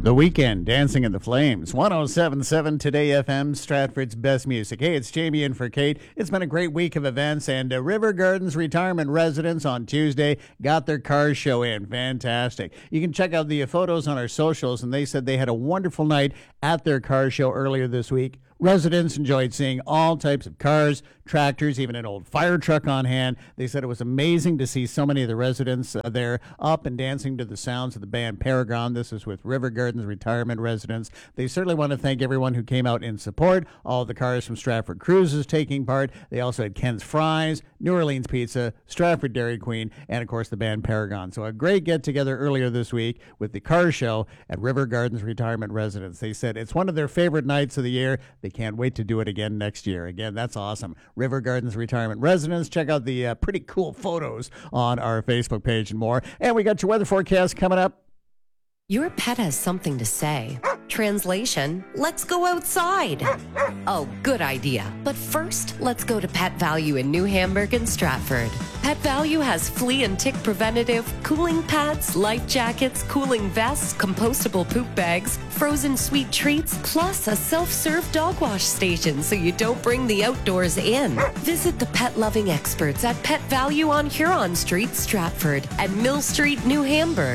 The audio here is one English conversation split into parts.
The Weekend, Dancing in the Flames. 107.7 Today FM, Stratford's best music. Hey, it's Jamie in for Kate. It's been a great week of events, and River Gardens retirement residents on Tuesday got their car show in. Fantastic. You can check out the photos on our socials, and they said they had a wonderful night at their car show earlier this week. Residents enjoyed seeing all types of cars, tractors, even an old fire truck on hand. They said it was amazing to see so many of the residents there up and dancing to the sounds of the band Paragon. This is with River Gardens retirement residents. They certainly want to thank everyone who came out in support. All the cars from Stratford Cruises taking part. They also had Ken's Fries, New Orleans Pizza, Stratford Dairy Queen, and of course the band Paragon. So a great get-together earlier this week with the car show at River Gardens retirement residents. They said it's one of their favorite nights of the year. They can't wait to do it again next year. Again, that's awesome. River Gardens retirement residents. Check out the pretty cool photos on our Facebook page and more. And we got your weather forecast coming up. Your pet has something to say. Translation, let's go outside. Oh, good idea. But first, let's go to Pet Value in New Hamburg and Stratford. Pet Value has flea and tick preventative, cooling pads, life jackets, cooling vests, compostable poop bags, frozen sweet treats, plus a self-serve dog wash station so you don't bring the outdoors in. Visit the pet-loving experts at Pet Value on Huron Street, Stratford, and Mill Street, New Hamburg.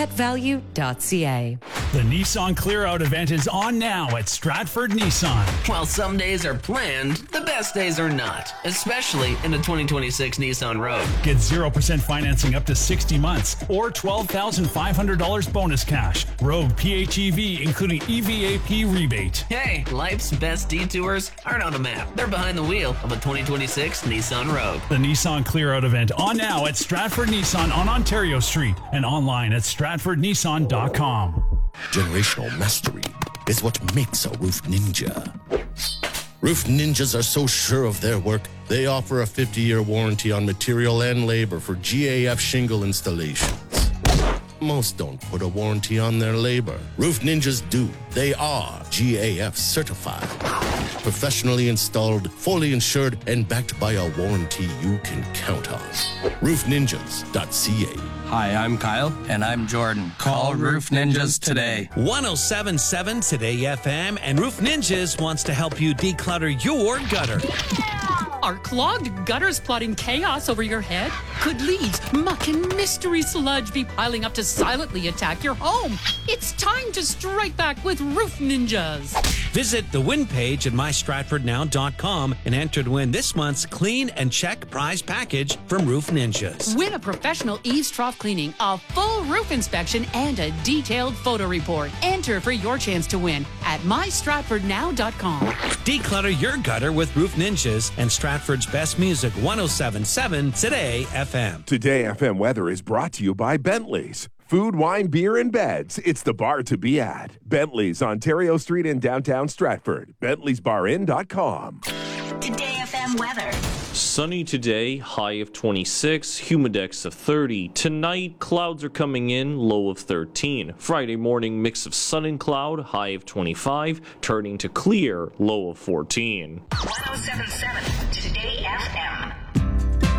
PetValue.ca. The Nissan Clear Out event is on now at Stratford Nissan. While some days are planned, the best days are not, especially in the 2026 Nissan Rogue. Get 0% financing up to 60 months or $12,500 bonus cash. Rogue PHEV, including EVAP rebate. Hey, life's best detours aren't on a map. They're behind the wheel of a 2026 Nissan Rogue. The Nissan Clear Out event on now at Stratford Nissan on Ontario Street and online at StratfordNissan.com. Generational mastery is what makes a roof ninja. Roof ninjas are so sure of their work, they offer a 50-year warranty on material and labor for GAF shingle installations. Most don't put a warranty on their labor. Roof ninjas do. They are GAF certified. Professionally installed, fully insured, and backed by a warranty you can count on. RoofNinjas.ca. Hi, I'm Kyle. And I'm Jordan. Call Roof Ninjas today. 107.7 Today FM, and Roof Ninjas wants to help you declutter your gutter. Are clogged gutters plotting chaos over your head? Could leaves, muck, and mystery sludge be piling up to silently attack your home? It's time to strike back with Roof Ninjas. Visit the win page at mystratfordnow.com and enter to win this month's Clean and Check prize package from Roof Ninjas. Win a professional eaves trough cleaning, a full roof inspection, and a detailed photo report. Enter for your chance to win at mystratfordnow.com. Declutter your gutter with Roof Ninjas and Stratford's best music, 107.7 Today FM. Today FM weather is brought to you by Bentley's. Food, wine, beer, and beds. It's the bar to be at. Bentley's, Ontario Street in downtown Stratford. Bentley'sBarIn.com. Today FM weather. Sunny today, high of 26, humidex of 30. Tonight, clouds are coming in, low of 13. Friday morning, mix of sun and cloud, high of 25, turning to clear, low of 14. 107.7 Today FM.